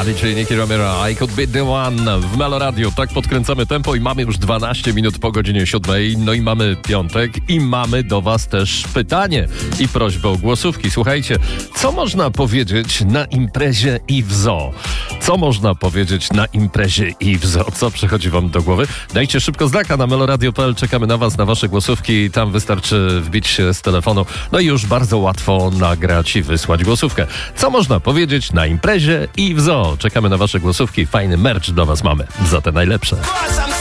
Buddy, czyli Nicky Romero, I Could Be The One w Melo Radio. Tak podkręcamy tempo i mamy już 12 minut po godzinie 7. No i mamy piątek i mamy do was też pytanie i prośbę o głosówki. Słuchajcie, co można powiedzieć na imprezie i w zoo? Co można powiedzieć na imprezie i w zoo? Co przychodzi wam do głowy? Dajcie szybko znaka na meloradio.pl. Czekamy na was, na wasze głosówki. Tam wystarczy wbić się z telefonu. No i już bardzo łatwo nagrać i wysłać głosówkę. Co można powiedzieć na imprezie i w zoo? Czekamy na wasze głosówki. Fajny merch dla was mamy. Za te najlepsze.